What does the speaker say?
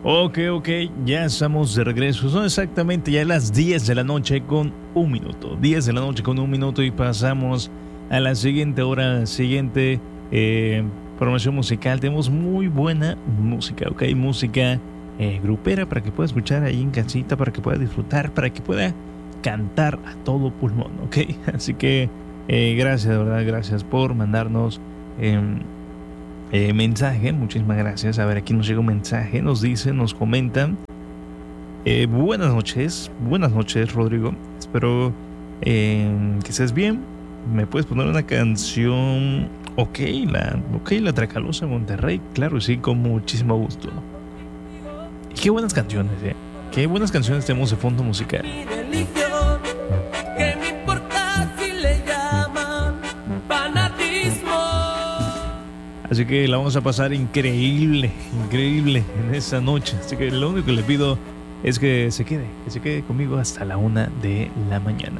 Ok, ya estamos de regreso. Son exactamente ya las 10 de la noche con un minuto. 10 de la noche con un minuto y pasamos a la siguiente hora, siguiente promoción musical. Tenemos muy buena música, ok, música grupera para que pueda escuchar ahí en casita, para que pueda disfrutar, para que pueda cantar a todo pulmón, ok. Así que gracias, de verdad, gracias por mandarnos mensaje, muchísimas gracias. A ver, aquí nos llega un mensaje, nos dice, nos comentan. Buenas noches, Rodrigo. Espero que estés bien. ¿Me puedes poner una canción? Ok, la Tracalosa de Monterrey. Claro, sí, con muchísimo gusto. Y qué buenas canciones, qué buenas canciones tenemos de fondo musical. Así que la vamos a pasar increíble en esta noche. Así que lo único que le pido es que se quede conmigo hasta la 1 de la mañana.